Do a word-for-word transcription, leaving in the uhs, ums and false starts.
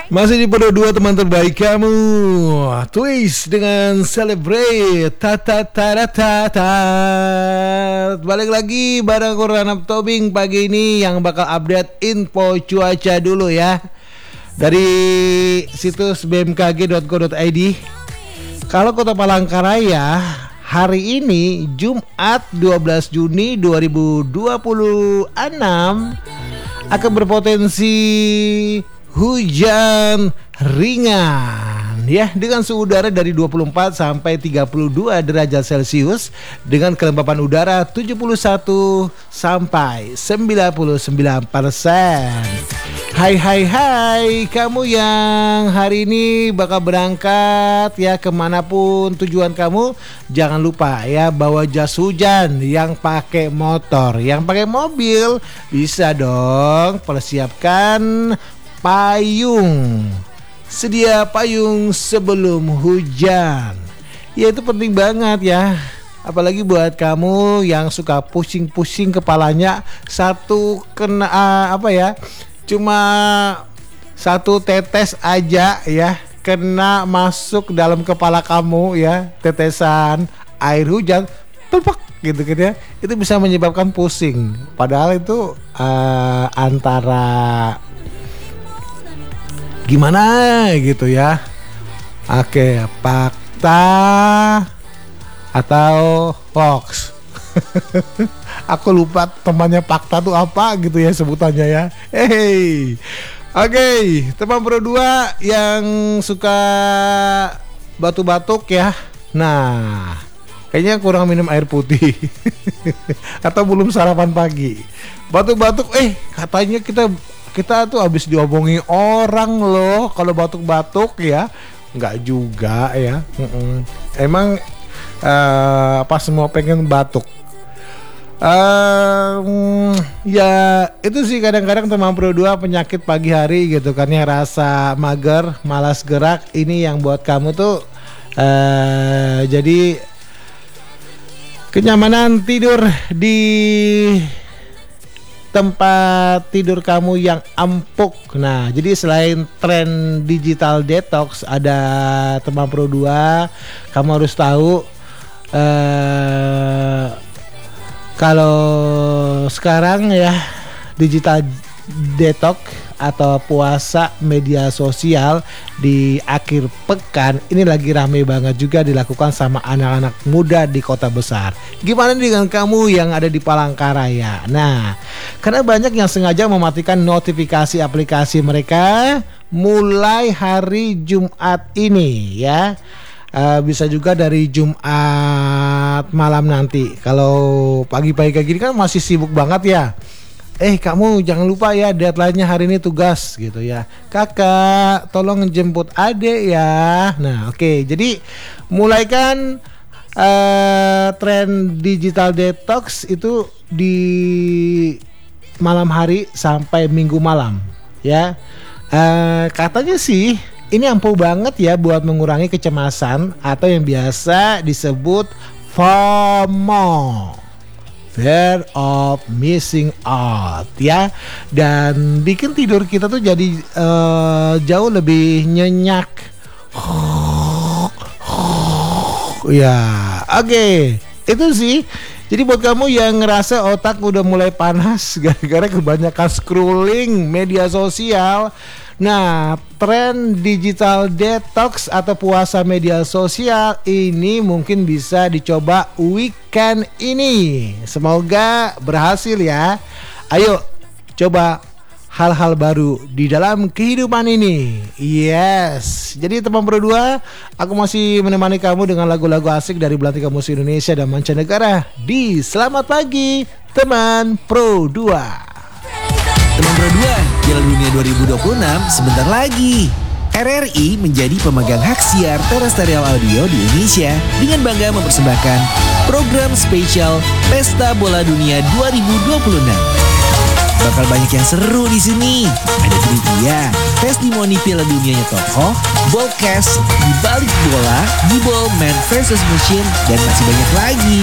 Masih di Pro dua teman terbaik kamu. Twist dengan Celebrate. Ta ta ta ta ta ta. Balik lagi bareng aku Ranap Tobing pagi ini yang bakal update info cuaca dulu ya. Dari situs b m k g dot co dot i d. Kalau Kota Palangkaraya hari ini Jumat dua belas Juni dua ribu dua puluh enam akan berpotensi hujan ringan ya, dengan suhu udara dari dua puluh empat sampai tiga puluh dua derajat Celcius dengan kelembapan udara tujuh puluh satu sampai sembilan puluh sembilan persen. Hai hai hai kamu yang hari ini bakal berangkat ya kemanapun tujuan kamu, jangan lupa ya bawa jas hujan. Yang pakai motor, yang pakai mobil bisa dong persiapkan payung. Sedia payung sebelum hujan. Ya itu penting banget ya. Apalagi buat kamu yang suka pusing-pusing kepalanya, satu kena uh, apa ya? Cuma satu tetes aja ya kena masuk dalam kepala kamu ya, tetesan air hujan tumpuk gitu gitu ya. Itu bisa menyebabkan pusing. Padahal itu uh, antara gimana gitu ya. Oke, fakta atau hoax. Aku lupa temannya fakta tuh apa gitu ya sebutannya ya. Hey. Oke, okay, teman Pro dua yang suka batuk-batuk ya. Nah, kayaknya kurang minum air putih. Atau belum sarapan pagi. Batuk-batuk eh katanya kita kita tuh habis diomongin orang loh kalau batuk-batuk ya. Enggak juga ya. Mm-mm. Emang uh, apa semua pengen batuk? Um, ya itu sih kadang-kadang teman Pro dua penyakit pagi hari gitu kan ya, rasa mager, malas gerak. Ini yang buat kamu tuh uh, jadi kenyamanan tidur di tempat tidur kamu yang empuk. Nah, jadi selain tren digital detox, ada teman Pro dua, kamu harus tahu uh, kalau sekarang ya digital detox atau puasa media sosial di akhir pekan ini lagi rame banget juga dilakukan sama anak-anak muda di kota besar. Gimana dengan kamu yang ada di Palangkaraya? Nah, karena banyak yang sengaja mematikan notifikasi aplikasi mereka mulai hari Jumat ini ya. Uh, bisa juga dari Jumat malam nanti. Kalau pagi-pagi kayak gini kan masih sibuk banget ya. Eh kamu jangan lupa ya deadline-nya hari ini tugas gitu ya. Kakak tolong jemput adek ya. Nah oke okay. Jadi mulai kan uh, tren digital detox itu di malam hari sampai minggu malam ya. uh, Katanya sih ini ampuh banget ya buat mengurangi kecemasan atau yang biasa disebut FOMO, fear of missing out ya, dan bikin tidur kita tuh jadi uh, jauh lebih nyenyak. Ya, oke, okay. Itu sih. Jadi buat kamu yang ngerasa otak udah mulai panas gara-gara kebanyakan scrolling media sosial, nah, tren digital detox atau puasa media sosial ini mungkin bisa dicoba weekend ini. Semoga berhasil ya. Ayo coba hal-hal baru di dalam kehidupan ini. Yes. Jadi teman Pro dua, aku masih menemani kamu dengan lagu-lagu asik dari Belantika Musik Indonesia dan mancanegara di Selamat Pagi Teman Pro dua. Teman Pro dua, Piala Dunia dua ribu dua puluh enam sebentar lagi. R R I menjadi pemegang hak siar terestrial audio di Indonesia dengan bangga mempersembahkan program spesial Pesta Bola Dunia dua ribu dua puluh enam. Bakal banyak yang seru di sini. Ada trivia, testimoni Piala Dunianya tokoh, ballcast, di balik bola, di ball man versus machine, dan masih banyak lagi.